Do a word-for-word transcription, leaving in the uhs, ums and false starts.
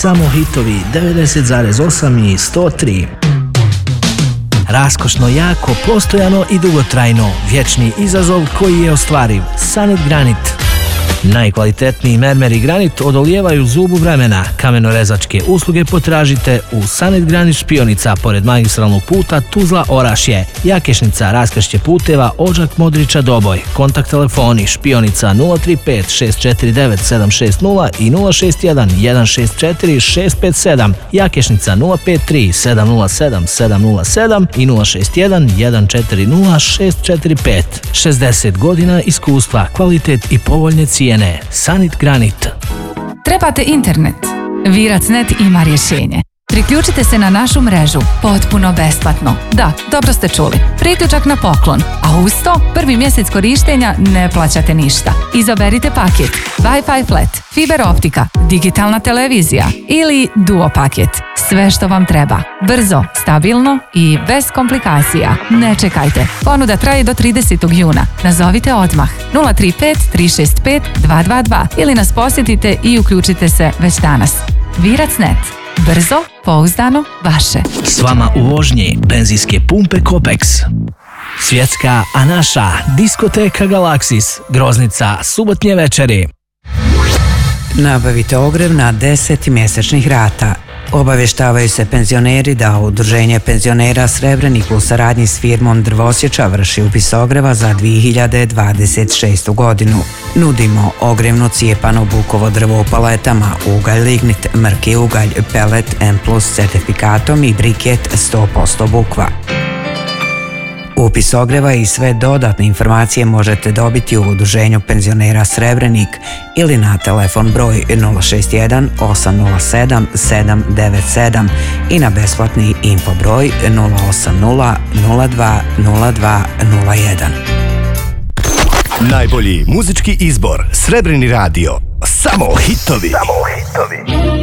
Samo hitovi devedeset zarez osam i sto tri. Raskošno, jako, postojano i dugotrajno. Vječni izazov koji je ostvariv. Sanit Granit. Najkvalitetniji mermer i granit odolijevaju zubu vremena. Kamenorezačke usluge potražite u Sanit Granit Špionica pored magistralnog puta Tuzla-Orašje, Jakešnica, raskršće puteva Odžak Modrića Doboj. Kontakt telefoni Špionica nula tri pet šest četiri devet sedam šest nula i nula šest jedan jedan šest četiri šest pet sedam, Jakešnica nula pet tri sedam nula sedam sedam nula sedam i nula šest jedan jedan četiri nula šest četiri pet. šezdeset godina iskustva, kvalitet i povoljne cijene. Sanit Granit. Trebate internet? Viracnet ima rješenje. Priključite se na našu mrežu potpuno besplatno. Da, dobro ste čuli. Priključak na poklon, a uz to prvi mjesec korištenja ne plaćate ništa. Izaberite paket Wi-Fi flat, fiber optika, digitalna televizija ili duo paket. Sve što vam treba. Brzo, stabilno i bez komplikacija. Ne čekajte. Ponuda traje do tridesetog juna. Nazovite odmah nula tri pet tri šest pet dva dva dva ili nas posjetite i uključite se već danas. Viracnet. Brzo, pouzdano, vaše. S vama u vožnji benzinske pumpe Kopex. Svjetska, a naša diskoteka Galaksis. Groznica, subotnje večeri. Nabavite ogrev na deset mjesečnih rata. Obavještavaju se penzioneri da Udruženje penzionera Srebrenik u saradnji s firmom Drvosječa vrši upis ogreva za dvije hiljade dvadeset šestu godinu. Nudimo ogrevno cijepano bukovo drvo u paletama, ugalj lignit, mrki ugalj, pelet M plus certifikatom i briket sto posto bukva. Upis ogreva i sve dodatne informacije možete dobiti u Udruženju penzionera Srebrenik ili na telefon broj nula šest jedan osam nula sedam sedam devet sedam i na besplatni info broj nula osam nula nula dva nula dva nula jedan. Najbolji muzički izbor, Srebreni radio. Samo hitovi. Samo hitovi.